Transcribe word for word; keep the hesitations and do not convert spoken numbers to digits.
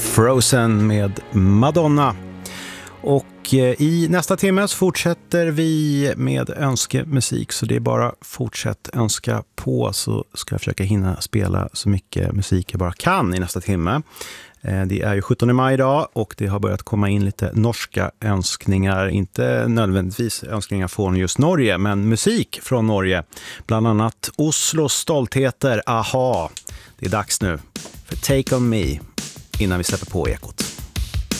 Frozen med Madonna. Och i nästa timme så fortsätter vi med önskemusik, så det är bara fortsätt önska på, så ska jag försöka hinna spela så mycket musik jag bara kan i nästa timme. Det är ju sjuttonde maj idag och det har börjat komma in lite norska önskningar, inte nödvändigtvis önskningar från just Norge, men musik från Norge. Bland annat Oslos stoltheter, aha. Det är dags nu för Take On Me innan vi släpper på ekot.